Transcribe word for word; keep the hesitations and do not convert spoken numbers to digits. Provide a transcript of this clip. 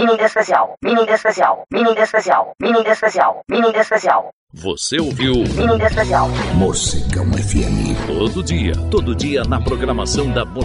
mini especial, mini especial, mini especial, mini especial, mini especial. Você ouviu Mini especial. Mocegão F M. Todo dia, todo dia na programação da